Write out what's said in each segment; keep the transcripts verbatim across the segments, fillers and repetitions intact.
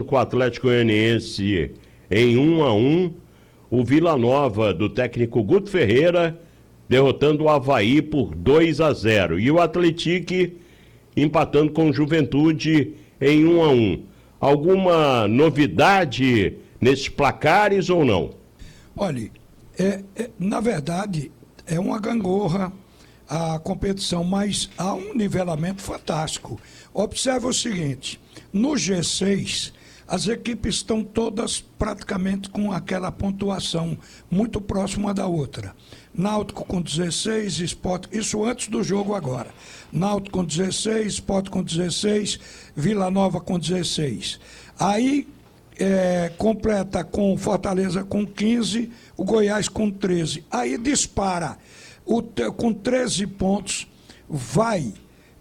com o Atlético Goianiense em um a um. O Vila Nova, do técnico Guto Ferreira, derrotando o Avaí por dois a zero. E o Atlético empatando com o Juventude em um a um. Alguma novidade nesses placares ou não? Olha, é, é, na verdade, é uma gangorra a competição, mas há um nivelamento fantástico. Observe o seguinte, no G seis, as equipes estão todas praticamente com aquela pontuação muito próxima da outra. Náutico com dezesseis, Sport, isso antes do jogo agora. Náutico com dezesseis, Sport com dezesseis, Vila Nova com dezesseis. Aí é, completa com Fortaleza com quinze, o Goiás com treze. Aí dispara, o, com treze pontos, vai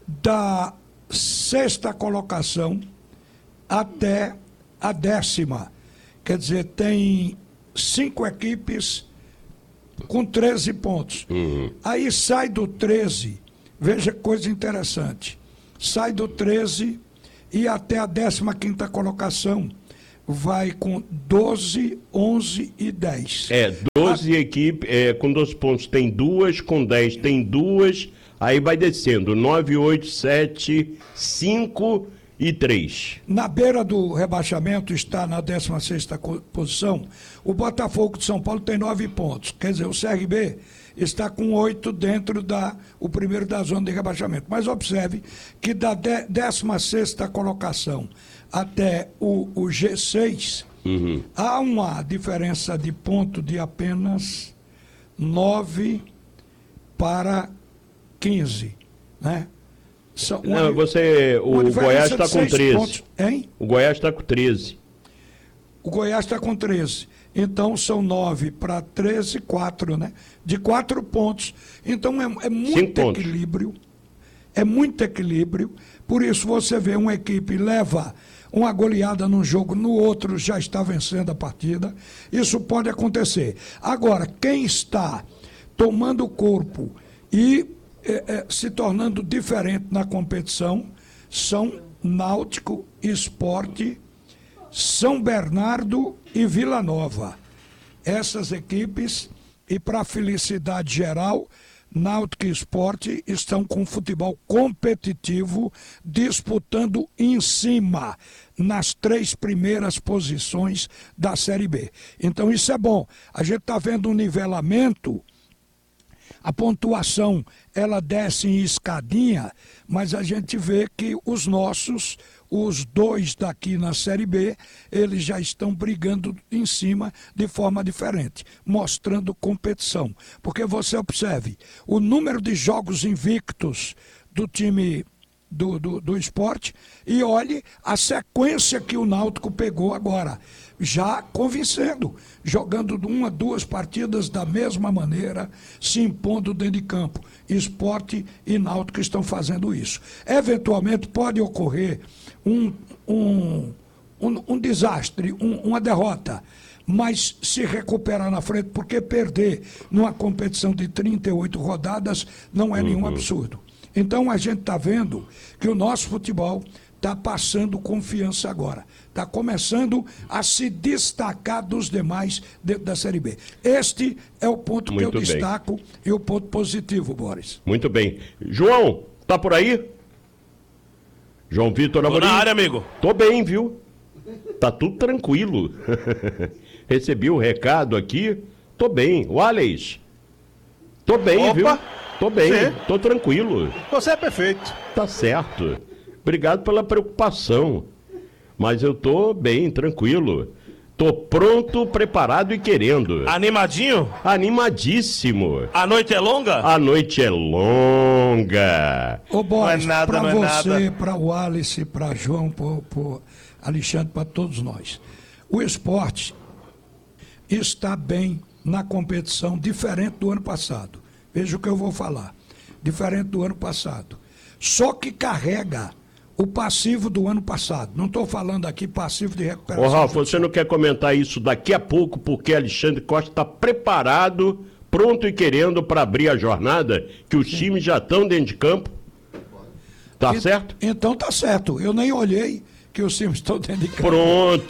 da sexta colocação até a décima. Quer dizer, tem cinco equipes com treze pontos. Uhum. Aí sai do treze, veja que coisa interessante, sai do treze e até a décima quinta colocação vai com doze, onze e dez. É, doze a... equipes é, com doze pontos tem duas, com dez tem duas, aí vai descendo, nove, oito, sete, cinco e três. Na beira do rebaixamento está na décima sexta posição, o Botafogo de São Paulo tem nove pontos, quer dizer, o C R B está com oito dentro da, o primeiro da zona de rebaixamento. Mas observe que da décima sexta colocação até o, o G seis, uhum, há uma diferença de ponto de apenas nove para quinze, né? São uma, Não, você, o Goiás está com treze. Pontos, hein? O Goiás está com treze. O Goiás está com treze. Então são nove para treze, quatro, né? De quatro pontos. Então é, é muito equilíbrio. É muito equilíbrio. Por isso você vê uma equipe leva uma goleada num jogo, no outro já está vencendo a partida. Isso pode acontecer. Agora, quem está tomando corpo e É, é, se tornando diferente na competição são Náutico, Sport, São Bernardo e Vila Nova. Essas equipes, e para a felicidade geral, Náutico e Sport estão com futebol competitivo, disputando em cima, nas três primeiras posições da Série B. Então isso é bom. A gente está vendo um nivelamento. A pontuação, ela desce em escadinha, mas a gente vê que os nossos, os dois daqui na Série B, eles já estão brigando em cima de forma diferente, mostrando competição. Porque você observe, o número de jogos invictos do time do, do, do Sport e olhe a sequência que o Náutico pegou agora. Já convencendo, jogando uma, duas partidas da mesma maneira, se impondo dentro de campo. Sport e Náutico estão fazendo isso. Eventualmente pode ocorrer um, um, um, um desastre, um, uma derrota, mas se recuperar na frente, porque perder numa competição de trinta e oito rodadas não é nenhum absurdo. Então a gente está vendo que o nosso futebol está passando confiança agora. Está começando a se destacar dos demais dentro da Série B. Este é o ponto Muito que eu bem. destaco e o ponto positivo, Boris. Muito bem. João, tá por aí? João Vitor Amorim? Tô na área, amigo. Tô bem, viu? Tá tudo tranquilo. Recebi o recado aqui. Tô bem. O Alex? Tô bem, Opa. viu? Tô bem, Sim. tô tranquilo. Você é perfeito. Tá certo. Obrigado pela preocupação. Mas eu tô bem, tranquilo. Tô pronto, preparado e querendo. Animadinho? Animadíssimo. A noite é longa? A noite é longa. Ô, Boris, não é nada, pra não você, é pra Wallace, pra João, pro, pro Alexandre, pra todos nós. O esporte está bem na competição, diferente do ano passado. Veja o que eu vou falar. Diferente do ano passado. Só que carrega o passivo do ano passado. Não estou falando aqui passivo de recuperação. Ô, Ralf, você não quer comentar isso daqui a pouco, porque Alexandre Costa está preparado, pronto e querendo para abrir a jornada, que os Sim. times já estão dentro de campo? Tá e, certo? Então tá certo. Eu nem olhei, que os times estão dentro de campo. Pronto.